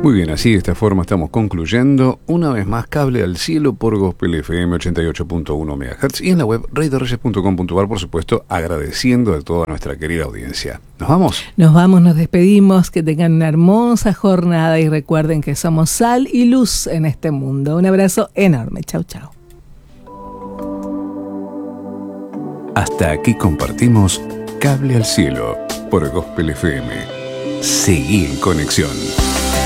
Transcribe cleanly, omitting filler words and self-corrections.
Muy bien, así de esta forma estamos concluyendo una vez más Cable al Cielo por Gospel FM 88.1 MHz y en la web radioreyes.com.ar, por supuesto, agradeciendo a toda nuestra querida audiencia. ¿Nos vamos? Nos vamos, nos despedimos, que tengan una hermosa jornada y recuerden que somos sal y luz en este mundo. Un abrazo enorme. Chau, chau. Hasta aquí compartimos Cable al Cielo por Gospel FM. Seguí en conexión.